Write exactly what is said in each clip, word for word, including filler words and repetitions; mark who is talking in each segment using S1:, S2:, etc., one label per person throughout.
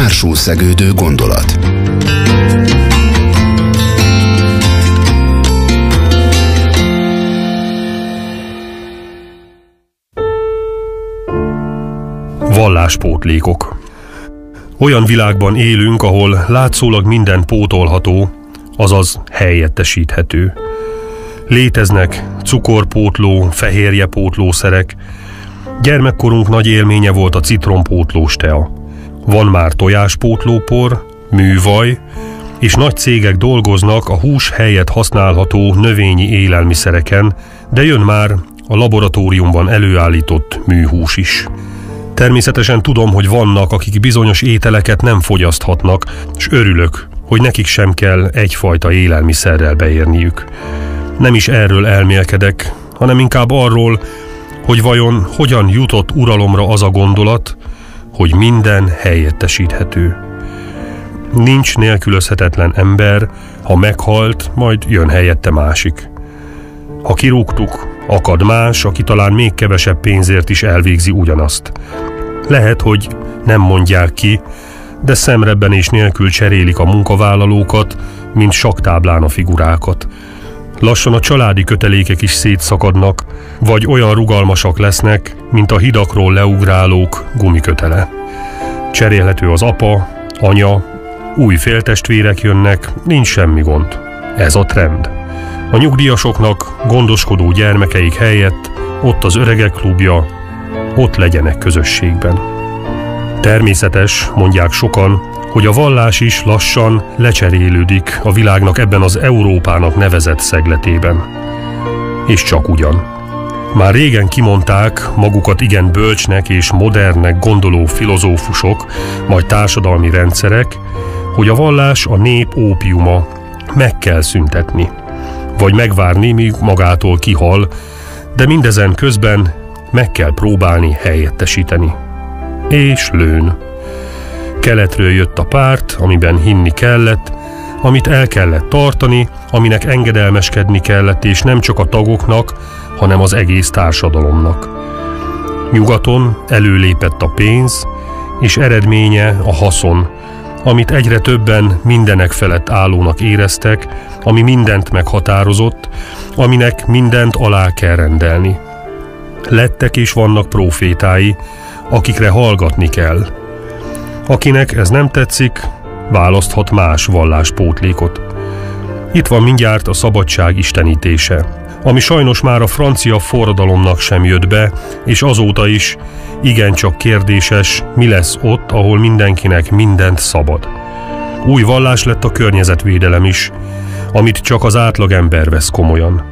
S1: társul szegődő gondolat.
S2: Valláspótlékok. Olyan világban élünk, ahol látszólag minden pótolható, azaz helyettesíthető. Léteznek cukorpótló, fehérjepótlószerek. Gyermekkorunk nagy élménye volt a citrompótlós tea. Van már tojáspótlópor, művaj, és nagy cégek dolgoznak a hús helyett használható növényi élelmiszereken, de jön már a laboratóriumban előállított műhús is. Természetesen tudom, hogy vannak, akik bizonyos ételeket nem fogyaszthatnak, és örülök, hogy nekik sem kell egyfajta élelmiszerrel beérniük. Nem is erről elmélkedek, hanem inkább arról, hogy vajon hogyan jutott uralomra az a gondolat, hogy minden helyettesíthető. Nincs nélkülözhetetlen ember, ha meghalt, majd jön helyette másik. Ha kirúgtuk, akad más, aki talán még kevesebb pénzért is elvégzi ugyanazt. Lehet, hogy nem mondják ki, de szemrebbenés nélkül cserélik a munkavállalókat, mint saktáblán a figurákat. Lassan a családi kötelékek is szétszakadnak, vagy olyan rugalmasak lesznek, mint a hidakról leugrálók gumikötele. Cserélhető az apa, anya, új féltestvérek jönnek, nincs semmi gond. Ez a trend. A nyugdíjasoknak gondoskodó gyermekeik helyett ott az öregek klubja, ott legyenek közösségben. Természetes, mondják sokan, hogy a vallás is lassan lecserélődik a világnak ebben az Európának nevezett szegletében. És csak ugyan. Már régen kimondták magukat igen bölcsnek és modernnek gondoló filozófusok, majd társadalmi rendszerek, hogy a vallás a nép ópiuma, meg kell szüntetni. Vagy megvárni, míg magától kihal, de mindezen közben meg kell próbálni helyettesíteni. És lőn. Keletről jött a párt, amiben hinni kellett, amit el kellett tartani, aminek engedelmeskedni kellett, és nem csak a tagoknak, hanem az egész társadalomnak. Nyugaton előlépett a pénz, és eredménye a haszon, amit egyre többen mindenek felett állónak éreztek, ami mindent meghatározott, aminek mindent alá kell rendelni. Lettek és vannak prófétái, akikre hallgatni kell. Akinek ez nem tetszik, választhat más valláspótlékot. Itt van mindjárt a szabadság istenítése, ami sajnos már a francia forradalomnak sem jött be, és azóta is igencsak kérdéses, mi lesz ott, ahol mindenkinek mindent szabad. Új vallás lett a környezetvédelem is, amit csak az átlagember vesz komolyan.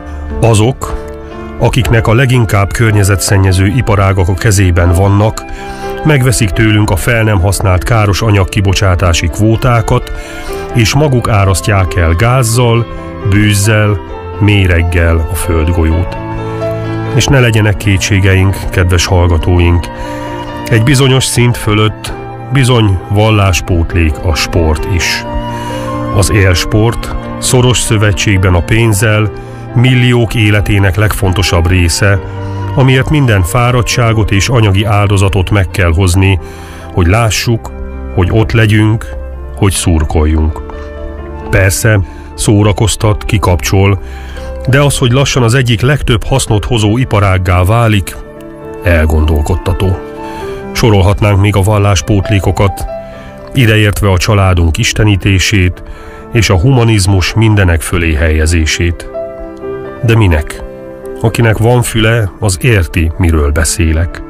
S2: Azok, akiknek a leginkább környezetszennyező iparágak a kezében vannak, megveszik tőlünk a fel nem használt káros anyagkibocsátási kvótákat, és maguk árasztják el gázzal, bűzzel, méreggel a földgolyót. És ne legyenek kétségeink, kedves hallgatóink, egy bizonyos szint fölött bizony valláspótlék a sport is. Az élsport szoros szövetségben a pénzzel, milliók életének legfontosabb része, amiért minden fáradtságot és anyagi áldozatot meg kell hozni, hogy lássuk, hogy ott legyünk, hogy szurkoljunk. Persze, szórakoztat, kikapcsol, de az, hogy lassan az egyik legtöbb hasznot hozó iparággá válik, elgondolkodtató. Sorolhatnánk még a valláspótlékokat, ideértve a családunk istenítését és a humanizmus mindenek fölé helyezését. De minek? Akinek van füle, az érti, miről beszélek.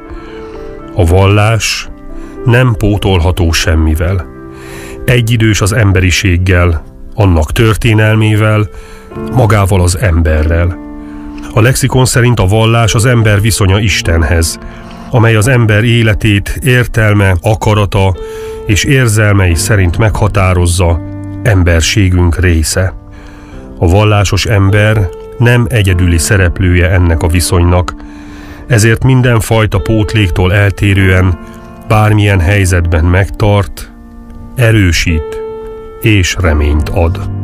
S2: A vallás nem pótolható semmivel. Egyidős az emberiséggel, annak történelmével, magával az emberrel. A lexikon szerint a vallás az ember viszonya Istenhez, amely az ember életét értelme, akarata és érzelmei szerint meghatározza, emberségünk része. A vallásos ember nem egyedüli szereplője ennek a viszonynak, ezért mindenfajta pótléktól eltérően bármilyen helyzetben megtart, erősít és reményt ad.